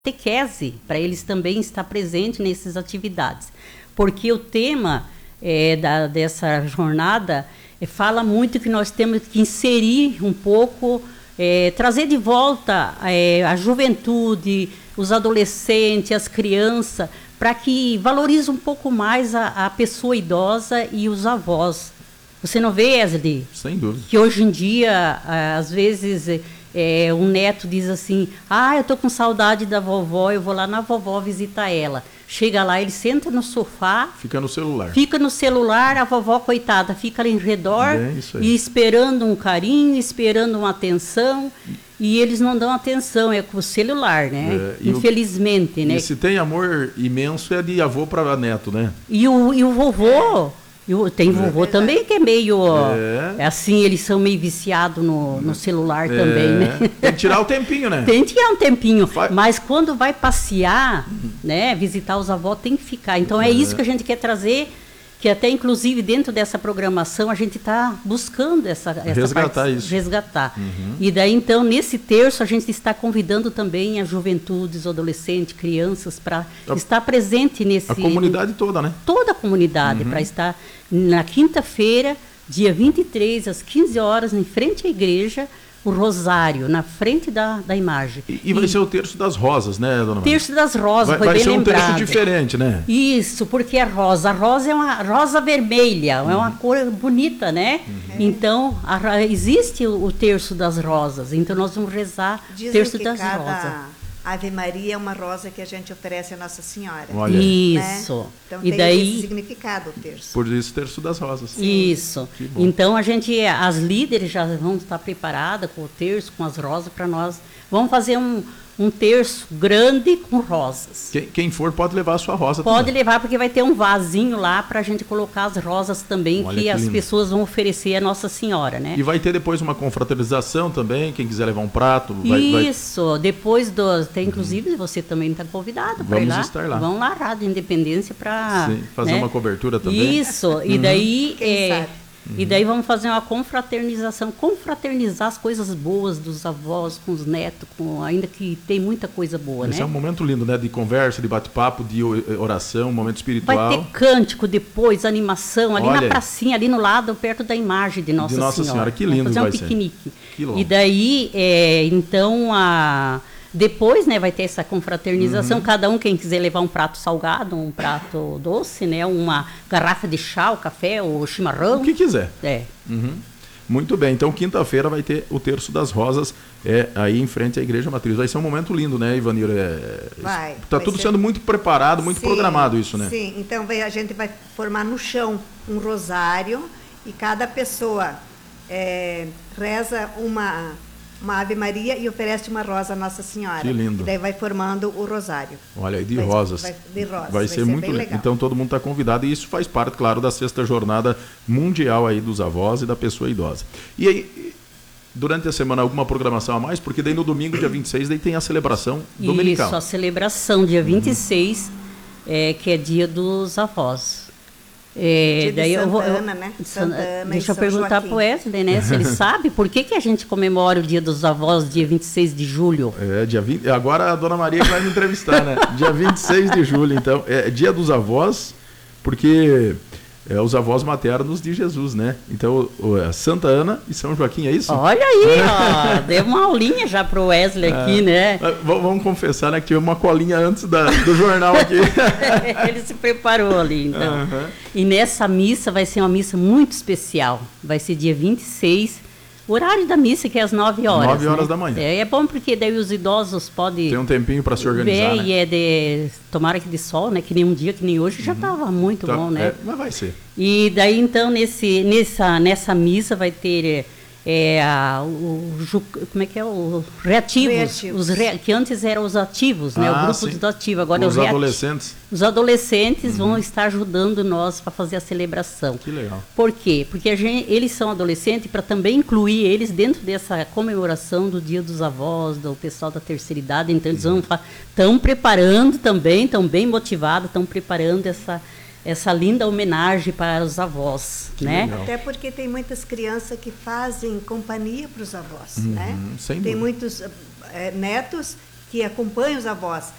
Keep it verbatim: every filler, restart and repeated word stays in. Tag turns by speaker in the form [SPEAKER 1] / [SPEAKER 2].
[SPEAKER 1] catequese, para eles também estar presentes nessas atividades. Porque o tema é, da, dessa jornada é, fala muito que nós temos que inserir um pouco, é, trazer de volta é, a juventude, os adolescentes, as crianças, para que valorize um pouco mais a, a pessoa idosa e os avós. Você não vê, Wesley?
[SPEAKER 2] Sem dúvida.
[SPEAKER 1] Que hoje em dia, às vezes... É, um neto diz assim, ah, eu tô com saudade da vovó, eu vou lá na vovó visitar ela. Chega lá, ele senta no sofá,
[SPEAKER 2] fica no celular,
[SPEAKER 1] fica no celular, a vovó, coitada, fica ali em redor e esperando um carinho, esperando uma atenção, e eles não dão atenção, é com o celular, né? É, infelizmente,
[SPEAKER 2] o,
[SPEAKER 1] né?
[SPEAKER 2] E se tem amor imenso é de avô para neto, né?
[SPEAKER 1] E o, e o vovô... Tem vovô é. também que é meio é. assim, eles são meio viciados no, no celular é. também, né?
[SPEAKER 2] Tem que tirar o tempinho, né?
[SPEAKER 1] Tem que tirar um tempinho, Vai. mas quando vai passear, né, visitar os avós, tem que ficar. Então é, é isso que a gente quer trazer, que até inclusive dentro dessa programação a gente está buscando essa, essa
[SPEAKER 2] resgatar
[SPEAKER 1] parte,
[SPEAKER 2] isso.
[SPEAKER 1] resgatar. Uhum. E daí então nesse terço a gente está convidando também a juventude, os adolescentes, crianças para estar presente nesse.
[SPEAKER 2] A comunidade toda, né?
[SPEAKER 1] Toda a comunidade, uhum. para estar na quinta-feira, dia vinte e três, às quinze horas, em frente à igreja, o rosário, na frente da, da imagem.
[SPEAKER 2] E, e vai e, ser o terço das rosas, né, dona Maria?
[SPEAKER 1] Terço das rosas,
[SPEAKER 2] vai,
[SPEAKER 1] foi
[SPEAKER 2] vai
[SPEAKER 1] bem
[SPEAKER 2] ser um
[SPEAKER 1] lembrado.
[SPEAKER 2] terço diferente, né?
[SPEAKER 1] Isso, porque a rosa, a rosa é uma rosa vermelha, uhum. é uma cor bonita, né? Uhum. Então, a, existe o, o terço das rosas, então nós vamos rezar o terço
[SPEAKER 3] que
[SPEAKER 1] das
[SPEAKER 3] cada
[SPEAKER 1] rosas.
[SPEAKER 3] Ave Maria é uma rosa que a gente oferece a Nossa Senhora.
[SPEAKER 1] Olha. Isso.
[SPEAKER 3] Né? Então
[SPEAKER 1] e
[SPEAKER 3] tem
[SPEAKER 1] daí,
[SPEAKER 3] esse significado o terço.
[SPEAKER 2] Por isso, terço das rosas.
[SPEAKER 1] Sim. Isso. Então, a gente, as líderes já vão estar preparadas com o terço, com as rosas, para nós. Vamos fazer um, um terço grande com rosas.
[SPEAKER 2] Quem, quem for pode levar a sua rosa
[SPEAKER 1] Pode
[SPEAKER 2] também.
[SPEAKER 1] levar, porque vai ter um vasinho lá para a gente colocar as rosas também,
[SPEAKER 2] Olha
[SPEAKER 1] que,
[SPEAKER 2] que
[SPEAKER 1] as
[SPEAKER 2] lindo.
[SPEAKER 1] pessoas vão oferecer a Nossa Senhora, né?
[SPEAKER 2] E vai ter depois uma confraternização também, quem quiser levar um prato. Vai,
[SPEAKER 1] Isso, vai... depois do... Tem, inclusive, uhum. você também está convidado para ir lá.
[SPEAKER 2] Vamos estar lá.
[SPEAKER 1] Vamos lá, Rádio Independência, para...
[SPEAKER 2] fazer
[SPEAKER 1] né?
[SPEAKER 2] uma cobertura também.
[SPEAKER 1] Isso, uhum. e daí... É, Uhum. E daí vamos fazer uma confraternização, confraternizar as coisas boas dos avós com os netos, com, ainda que tem muita coisa boa,
[SPEAKER 2] Esse
[SPEAKER 1] né?
[SPEAKER 2] é um momento lindo, né? De conversa, de bate-papo, de oração, um momento espiritual.
[SPEAKER 1] Vai ter cântico depois, animação, ali
[SPEAKER 2] Olha,
[SPEAKER 1] na pracinha, ali no lado, perto da imagem de Nossa,
[SPEAKER 2] de Nossa
[SPEAKER 1] Senhora.
[SPEAKER 2] Senhora. Que lindo
[SPEAKER 1] vamos fazer
[SPEAKER 2] vai
[SPEAKER 1] um piquenique.
[SPEAKER 2] Que
[SPEAKER 1] e daí, é, então, a... depois, né, vai ter essa confraternização, uhum. cada um, quem quiser levar um prato salgado, um prato doce, né, uma garrafa de chá, o café, o chimarrão.
[SPEAKER 2] O que quiser.
[SPEAKER 1] É.
[SPEAKER 2] Uhum. Muito bem, então quinta-feira vai ter o Terço das Rosas, é, aí em frente à Igreja Matriz. Vai ser um momento lindo, né, Ivanir? É,
[SPEAKER 3] vai.
[SPEAKER 2] Está tudo
[SPEAKER 3] ser...
[SPEAKER 2] sendo muito preparado, muito
[SPEAKER 3] sim,
[SPEAKER 2] programado isso, né?
[SPEAKER 3] Sim, então vai, a gente vai formar no chão um rosário e cada pessoa é, reza uma... uma Ave Maria e oferece uma rosa à Nossa Senhora.
[SPEAKER 2] Que lindo.
[SPEAKER 3] E daí vai formando o rosário.
[SPEAKER 2] Olha aí, de
[SPEAKER 3] vai,
[SPEAKER 2] rosas.
[SPEAKER 3] Vai, de rosas.
[SPEAKER 2] Vai, vai ser, ser muito lindo. Legal. Então todo mundo está convidado e isso faz parte, claro, da sexta jornada mundial aí dos avós e da pessoa idosa. E aí, durante a semana, alguma programação a mais? Porque daí no domingo, dia vinte e seis, daí tem a celebração dominical.
[SPEAKER 1] Isso, a celebração, dia vinte e seis, uhum. é, que é dia dos avós. É, daí
[SPEAKER 3] Santa
[SPEAKER 1] eu vou,
[SPEAKER 3] Ana, né? Santa Ana
[SPEAKER 1] deixa eu perguntar para o Wesley, né? Se ele sabe por que, que a gente comemora o Dia dos Avós dia vinte e seis de julho.
[SPEAKER 2] É, dia vinte, agora a dona Maria vai me entrevistar, né? Dia vinte e seis de julho, então. É Dia dos Avós, porque é os avós maternos de Jesus, né? Então, é Santa Ana e São Joaquim, é isso?
[SPEAKER 1] Olha aí, ó, deu uma aulinha já para o Wesley aqui, ah, né?
[SPEAKER 2] Vamos confessar, né, que tivemos uma colinha antes da, do jornal aqui.
[SPEAKER 1] Ele se preparou ali, então.
[SPEAKER 2] Uhum.
[SPEAKER 1] E nessa missa vai ser uma missa muito especial. Vai ser dia vinte e seis, o horário da missa, que é às nove horas.
[SPEAKER 2] nove horas
[SPEAKER 1] né?
[SPEAKER 2] da manhã.
[SPEAKER 1] É, é bom porque daí os idosos podem...
[SPEAKER 2] Tem um tempinho para se organizar,
[SPEAKER 1] ver,
[SPEAKER 2] né?
[SPEAKER 1] E é de... Tomara que de sol, né? Que nem um dia, que nem hoje, uhum. já estava muito tá, bom, né?
[SPEAKER 2] É, mas vai ser.
[SPEAKER 1] E daí, então, nesse, nessa, nessa missa vai ter... É, a, o, como é que é? Os reativos,
[SPEAKER 3] reativos.
[SPEAKER 1] Os re, que antes eram os ativos, né?
[SPEAKER 2] Ah,
[SPEAKER 1] o grupo
[SPEAKER 2] sim.
[SPEAKER 1] dos ativos, agora
[SPEAKER 2] os
[SPEAKER 1] é os
[SPEAKER 2] adolescentes.
[SPEAKER 1] Os adolescentes
[SPEAKER 2] uhum.
[SPEAKER 1] vão estar ajudando nós para fazer a celebração.
[SPEAKER 2] Que legal.
[SPEAKER 1] Por quê? Porque a gente, eles são adolescentes para também incluir eles dentro dessa comemoração do Dia dos Avós, do pessoal da terceira idade. Então, eles
[SPEAKER 2] uhum.
[SPEAKER 1] estão preparando também, estão bem motivados, estão preparando essa... essa linda homenagem para os avós,
[SPEAKER 2] que
[SPEAKER 1] né?
[SPEAKER 2] Legal.
[SPEAKER 3] Até porque tem muitas crianças que fazem companhia para os avós,
[SPEAKER 2] uhum,
[SPEAKER 3] né?
[SPEAKER 2] Sem
[SPEAKER 3] tem
[SPEAKER 2] dúvida.
[SPEAKER 3] muitos é, netos que acompanham os avós.